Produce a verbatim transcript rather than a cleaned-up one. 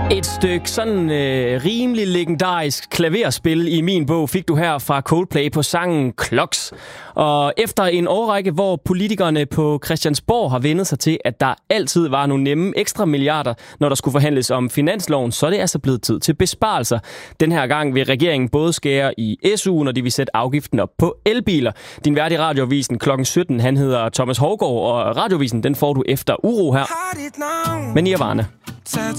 Et stykke sådan øh, rimelig legendarisk klaverspil i min bog fik du her fra Coldplay på sangen Clocks. Og efter en årrække, hvor politikerne på Christiansborg har vendt sig til, at der altid var nogle nemme ekstra milliarder, når der skulle forhandles om finansloven, så er det altså blevet tid til besparelser. Den her gang vil regeringen både skære i S U'en, og de vil sætte afgiften op på elbiler. Din vært i Radioavisen klokken sytten, han hedder Thomas Hougaard, og Radioavisen den får du efter Uro her. Men Nirvana.